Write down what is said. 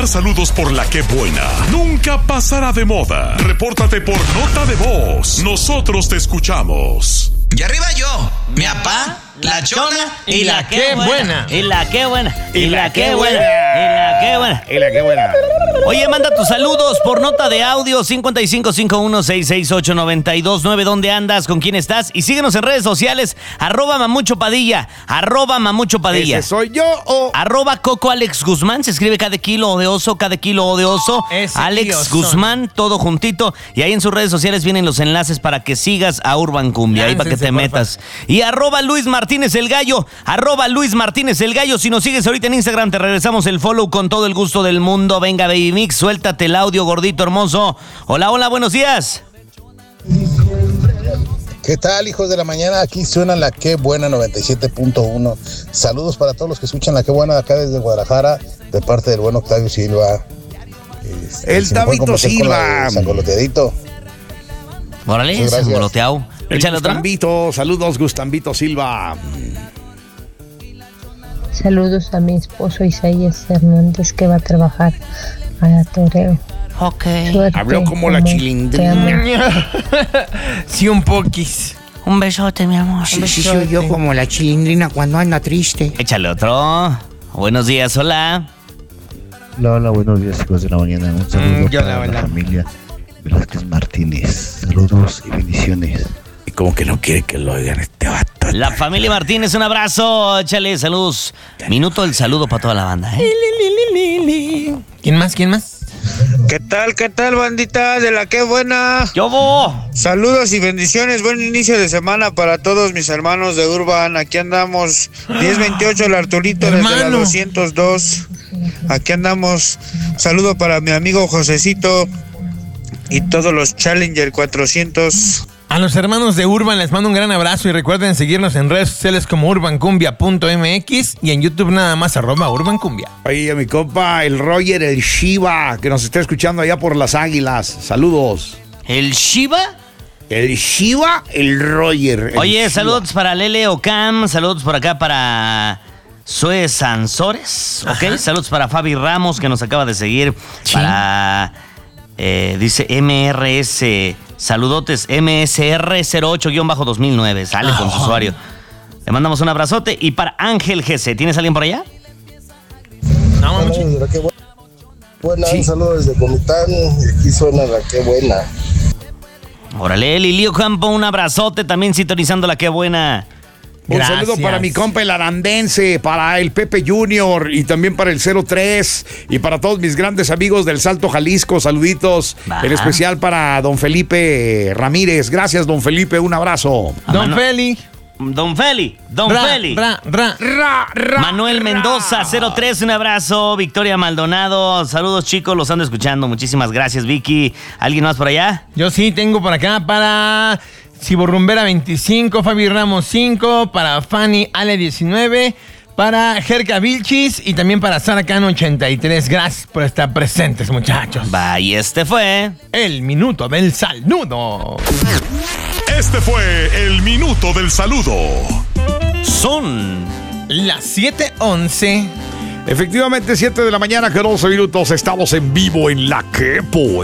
Mandar saludos por la que buena nunca pasará de moda. Repórtate por nota de voz. Nosotros te escuchamos. Y arriba yo, mi papá, la chona y la que buena. Y la que buena. Y la que buena. Y la que buena. Y la que buena. Oye, manda tus saludos por nota de audio 5551668929. ¿Dónde andas? ¿Con quién estás? Y síguenos en redes sociales. @Mamucho Padilla. @Mamucho Padilla. ¿Ese soy yo o...? @Coco Alex Guzmán. Se escribe cada kilo de oso. Ese Alex tío Guzmán, todo juntito. Y ahí en sus redes sociales vienen los enlaces para que sigas a Urban Cumbia. Ahí para que te metas. Y @Luis Martínez el Gallo. @Luis Martínez el Gallo. Si nos sigues ahorita en Instagram, te regresamos el follow con todo el gusto del mundo. Venga, Baby Mix, suéltate el audio, gordito hermoso. Hola, buenos días. ¿Qué tal, hijos de la mañana? Aquí suena la que buena 97.1. Saludos para todos los que escuchan la que buena de acá desde Guadalajara, de parte del buen Octavio Silva. El Tabito Silva. Sangoloteadito. Órale, sangoloteado. Échale otra. Gustambito, saludos, Gustambito Silva. Saludos a mi esposo Isaías Hernández, que va a trabajar a Toreo. Ok. Suerte, Habló como la chilindrina. Sí, un poquis. Un besote, mi amor. Sí, soy yo como la chilindrina cuando anda triste. Échale otro. Buenos días, hola. Hola, buenos días, hijos de la mañana. Un saludo para hola. la familia Velázquez Martínez. Saludos y bendiciones. Y como que no quiere que lo oigan este vato. La familia Martínez, un abrazo. Échale, saludos. Minuto del saludo para toda la banda, ¿eh? ¿Quién más? ¿Qué tal, bandita de la que buena? ¡Yobo! Saludos y bendiciones, buen inicio de semana para todos mis hermanos de Urban. Aquí andamos, 1028 el Arturito desde la 202. Aquí andamos. Saludo para mi amigo Josecito y todos los Challenger 400. A los hermanos de Urban les mando un gran abrazo y recuerden seguirnos en redes sociales como urbancumbia.mx y en YouTube nada más @urbancumbia. Oye, a mi compa, el Roger, el Shiva, que nos está escuchando allá por las Águilas. Saludos. ¿El Shiva? El Shiva, el Roger. Oye, Shiva. saludos para Lele Ocam, saludos por acá para Sue Sansores, ¿ok? Ajá. Saludos para Fabi Ramos, que nos acaba de seguir. Sí. Para, dice MRS, saludotes, MSR08-2009, sale con su usuario. Le mandamos un abrazote. Y para Ángel GC, ¿tienes alguien por allá? No, Mamucho. Buena, Sí. un saludo desde Comitán. Y aquí suena la que buena. Órale, Lilio Campo, un abrazote, también sintonizando la que buena. Un Gracias. saludo para mi compa el Arandense, para el Pepe Junior y también para el 03 y para todos mis grandes amigos del Salto Jalisco. Saluditos, Va. en especial para don Felipe Ramírez. Gracias, don Felipe, un abrazo. Don Feli. Don Feli. Manuel Mendoza, 03, un abrazo. Victoria Maldonado, saludos chicos, los ando escuchando. Muchísimas gracias, Vicky. ¿Alguien más por allá? Yo sí tengo por acá para Ciborrumbera 25, Fabi Ramos 5, para Fanny Ale 19, para Jerka Vilchis y también para Sara Cano 83. Gracias por estar presentes, muchachos. Va, y este fue El minuto del saludo. Este fue el minuto del saludo. Son Las 7:11. Efectivamente, 7 de la mañana, que 12 minutos, estamos en vivo en La Quepo.